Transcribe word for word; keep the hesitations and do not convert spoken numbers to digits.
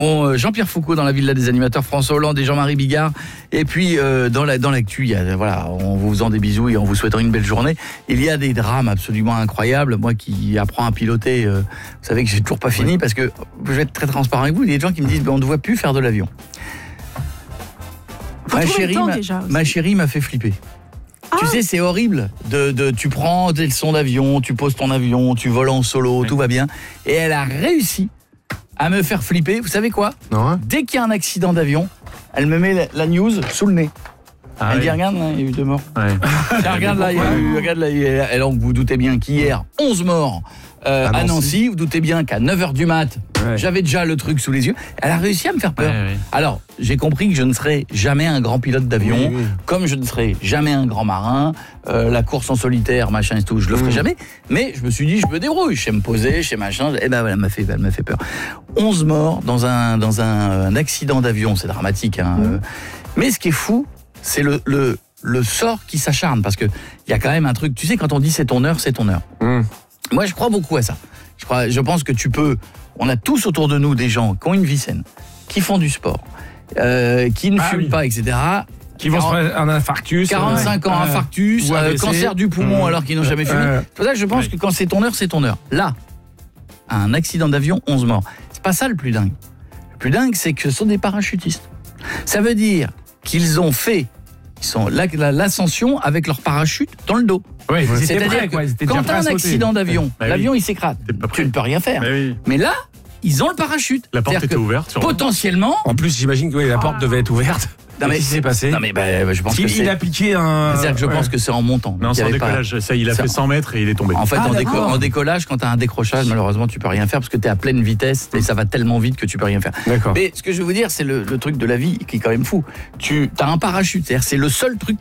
Bon, Jean-Pierre Foucault dans la Villa des animateurs, François Hollande et Jean-Marie Bigard. Et puis euh, dans la dans l'actu, il y a, voilà, en vous faisant des bisous et en vous souhaitant une belle journée, il y a des drames absolument incroyables. Moi qui apprends à piloter, euh, vous savez que j'ai toujours pas fini parce que je vais être très transparent avec vous. Il y a des gens qui me disent ben, on ne doit plus faire de l'avion. Ma chérie, temps, m'a, déjà, ma chérie m'a fait flipper. Ah. Tu sais, c'est horrible. De, de, tu prends des leçons d'avion, tu poses ton avion, tu voles en solo, oui. Tout va bien. Et elle a réussi à me faire flipper. Vous savez quoi ? Non. Dès qu'il y a un accident d'avion, elle me met la, la news sous le nez. Ah elle oui. dit regarde, là, il y a eu deux morts. Ouais. Tiens, regarde là, il y a eu, regarde là, il y a, et donc vous doutez bien qu'hier, onze morts euh, à, Nancy. à Nancy. Vous doutez bien qu'à neuf heures du mat, ouais. j'avais déjà le truc sous les yeux. Elle a réussi à me faire peur. Ouais, ouais. Alors, j'ai compris que je ne serai jamais un grand pilote d'avion, oui, oui. comme je ne serai jamais un grand marin, euh, la course en solitaire, machin et tout, je le ferai mmh. jamais. Mais je me suis dit, je me débrouille, je sais me poser, je sais machin. Et ben voilà, elle m'a fait, elle m'a fait peur. onze morts dans un dans un, un accident d'avion, c'est dramatique. Hein. Mmh. Mais ce qui est fou, c'est le le le sort qui s'acharne, parce que il y a quand même un truc. Tu sais, quand on dit c'est ton heure, c'est ton heure. Mmh. Moi, je crois beaucoup à ça. Je crois, je pense que tu peux. On a tous autour de nous des gens qui ont une vie saine, qui font du sport, euh, qui ne ah, fument oui. pas, et cetera. Qui vont quarante, se faire un infarctus. quarante-cinq ans, euh, infarctus, euh, cancer du poumon mmh. alors qu'ils n'ont jamais fumé. Euh, c'est pour ça que je pense oui. que quand c'est ton heure, c'est ton heure. Là, un accident d'avion, onze morts. C'est pas ça le plus dingue. Le plus dingue, c'est que ce sont des parachutistes. Ça veut dire qu'ils ont fait ils sont l'ascension avec leur parachute dans le dos. Oui, c'est-à-dire prêts, que quoi, quand tu as un accident d'avion, bah l'avion oui. il s'écrase. Tu ne peux rien faire. Bah oui. Mais là, ils ont le parachute. La porte était ouverte. Potentiellement. En plus, j'imagine que oui, la porte ah. devait être ouverte. Non mais qu'est-ce qui s'est passé ? Non mais bah, je pense il, que c'est... il a piqué un. C'est-à-dire que je ouais. pense que c'est en montant. Non, c'est en décollage. Pas... Ça, il a fait cent mètres et il est tombé. En fait, ah, en, déco... en décollage, quand tu as un décrochage, malheureusement, tu peux rien faire parce que tu es à pleine vitesse et ça va tellement vite que tu peux rien faire. D'accord. Mais ce que je veux vous dire, c'est le, le truc de la vie qui est quand même fou. Tu as un parachute, c'est-à-dire c'est le seul truc